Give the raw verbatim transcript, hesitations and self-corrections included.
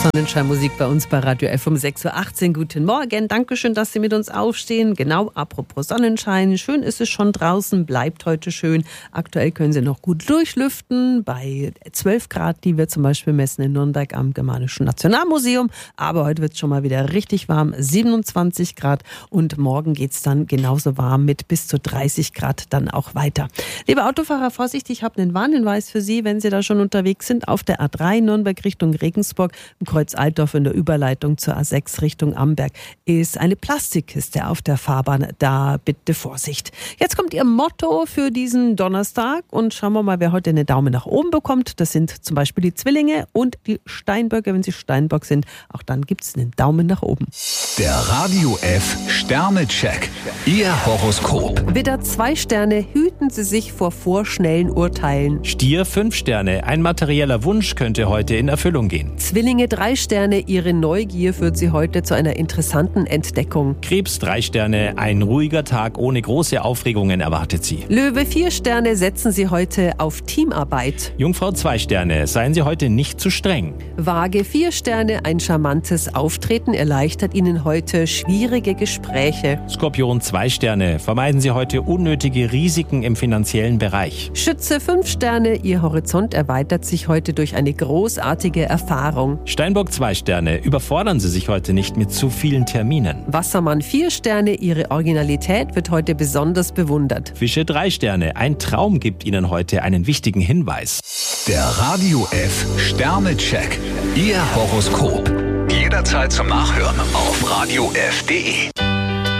Sonnenscheinmusik bei uns bei Radio F um sechs Uhr achtzehn. Guten Morgen, Dankeschön, dass Sie mit uns aufstehen. Genau, apropos Sonnenschein, schön ist es schon draußen, bleibt heute schön. Aktuell können Sie noch gut durchlüften, bei zwölf Grad, die wir zum Beispiel messen in Nürnberg am Germanischen Nationalmuseum. Aber heute wird es schon mal wieder richtig warm, siebenundzwanzig Grad, und morgen geht es dann genauso warm mit bis zu dreißig Grad dann auch weiter. Liebe Autofahrer, Vorsicht, ich habe einen Warnhinweis für Sie, wenn Sie da schon unterwegs sind, auf der A drei Nürnberg Richtung Regensburg, im Kreuz Altdorf in der Überleitung zur A sechs Richtung Amberg ist eine Plastikkiste auf der Fahrbahn. Da bitte Vorsicht. Jetzt kommt Ihr Motto für diesen Donnerstag und schauen wir mal, wer heute einen Daumen nach oben bekommt. Das sind zum Beispiel die Zwillinge und die Steinböcke. Wenn Sie Steinbock sind, auch dann gibt es einen Daumen nach oben. Der Radio F Sternecheck. Ihr Horoskop. Widder, zwei Sterne, hüten Sie sich vor vorschnellen Urteilen. Stier, fünf Sterne. Ein materieller Wunsch könnte heute in Erfüllung gehen. Zwillinge, drei Sterne, Ihre Neugier führt Sie heute zu einer interessanten Entdeckung. Krebs, drei Sterne. Ein ruhiger Tag ohne große Aufregungen erwartet Sie. Löwe, vier Sterne, setzen Sie heute auf Teamarbeit. Jungfrau, zwei Sterne. Seien Sie heute nicht zu streng. Waage, vier Sterne, ein charmantes Auftreten erleichtert Ihnen heute schwierige Gespräche. Skorpion, zwei Sterne. Vermeiden Sie heute unnötige Risiken im finanziellen Bereich. Schütze, fünf Sterne, Ihr Horizont erweitert sich heute durch eine großartige Erfahrung. Steinbock, zwei Sterne. Überfordern Sie sich heute nicht mit zu vielen Terminen. Wassermann, vier Sterne, Ihre Originalität wird heute besonders bewundert. Fische, drei Sterne. Ein Traum gibt Ihnen heute einen wichtigen Hinweis. Der Radio F Sternecheck. Ihr Horoskop. Jederzeit zum Nachhören auf radio f punkt de.